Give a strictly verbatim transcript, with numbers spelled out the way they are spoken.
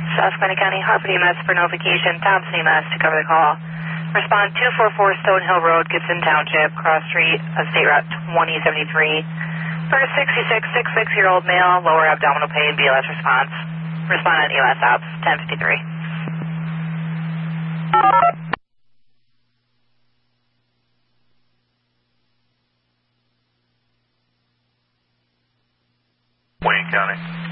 Susquehanna County, Harper E M S for notification, Thompson E M S to cover the call. Respond two four four Stone Hill Road, Gibson Township, cross street of State Route twenty seventy-three. For a sixty-six, sixty-six-year-old male, lower abdominal pain, B L S response. Respond on E M S ops, ten fifty-three. Wayne County.